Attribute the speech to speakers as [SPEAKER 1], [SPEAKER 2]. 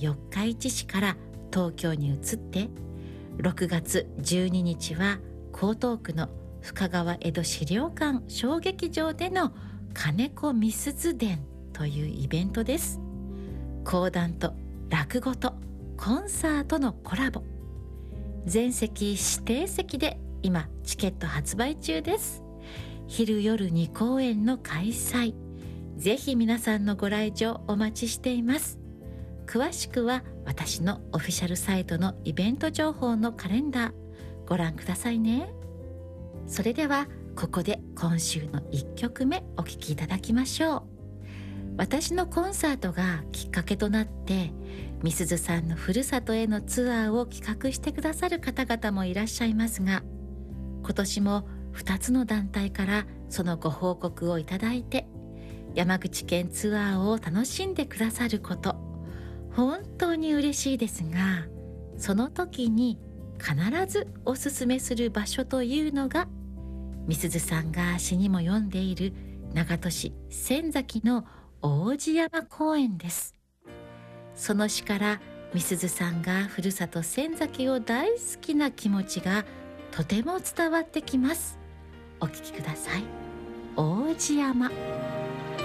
[SPEAKER 1] 四日市市から東京に移って、6月12日は江東区の深川江戸資料館小劇場での金子みすず伝というイベントです。講談と落語とコンサートのコラボ。全席指定席で今チケット発売中です。昼夜2公演の開催。ぜひ皆さんのご来場お待ちしています。詳しくは私のオフィシャルサイトのイベント情報のカレンダーご覧くださいね。それではここで今週の1曲目お聴きいただきましょう。私のコンサートがきっかけとなってみすずさんのふるさとへのツアーを企画してくださる方々もいらっしゃいますが、今年も2つの団体からそのご報告をいただいて、山口県ツアーを楽しんでくださること本当に嬉しいですが、その時に必ずおすすめする場所というのが、みすずさんが詩にも読んでいる長門市仙崎の王子山公園です。その詩からみすずさんがふるさと仙崎を大好きな気持ちがとても伝わってきます。お聞きください。王子山。